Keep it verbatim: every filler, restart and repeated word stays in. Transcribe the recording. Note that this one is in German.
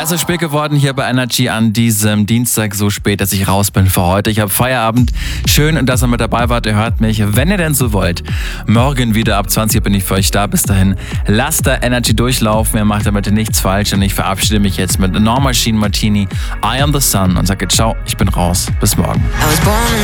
Ja, es ist spät geworden hier bei Energy an diesem Dienstag, so spät, dass ich raus bin für heute. Ich habe Feierabend. Schön, dass ihr mit dabei wart. Ihr hört mich, wenn ihr denn so wollt. Morgen wieder ab zwanzig Uhr bin ich für euch da. Bis dahin, lasst da Energy durchlaufen. Ihr macht damit nichts falsch. Und ich verabschiede mich jetzt mit Norma Jean Martini, I Am The Sun und sage ciao, ich bin raus. Bis morgen.